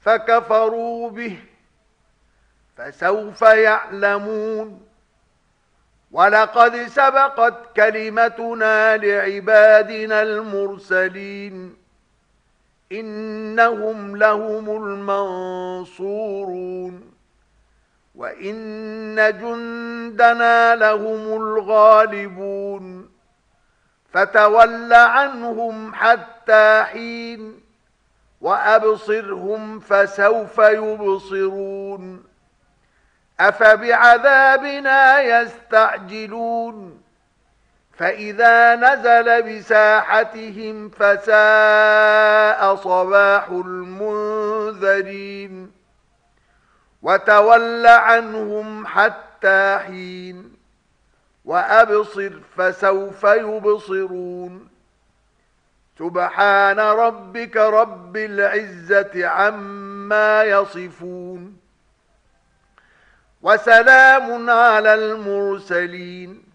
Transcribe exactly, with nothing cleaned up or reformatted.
فكفروا به فسوف يعلمون. ولقد سبقت كلمتنا لعبادنا المرسلين إنهم لهم المنصورون وإن جندنا لهم الغالبون فتول عنهم حتى حين وأبصرهم فسوف يبصرون. أفبعذابنا يستعجلون فإذا نزل بساحتهم فساء صباح المنذرين وتول عنهم حتى حين وأبصر فسوف يبصرون. سبحان ربك رب العزة عما يصفون وسلام على المرسلين